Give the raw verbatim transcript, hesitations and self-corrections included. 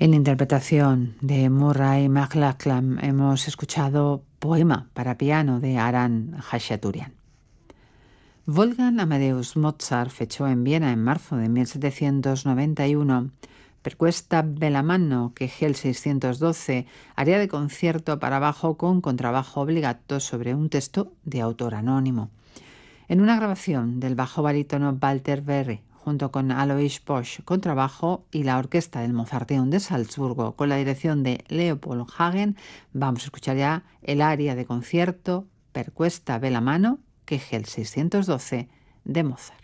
En la interpretación de Murray McLachlan hemos escuchado Poema para piano de Aran Khachaturian. Wolfgang Amadeus Mozart fechó en Viena en marzo de mil setecientos noventa y uno. Per questa bella mano, que G L seiscientos doce haría de concierto para bajo con contrabajo obligato sobre un texto de autor anónimo. En una grabación del bajo barítono Walter Berry, junto con Alois Posch, contrabajo, y la orquesta del Mozarteum de Salzburgo, con la dirección de Leopold Hagen, vamos a escuchar ya el aria de concierto Per questa bella mano, que G L seiscientos doce de Mozart.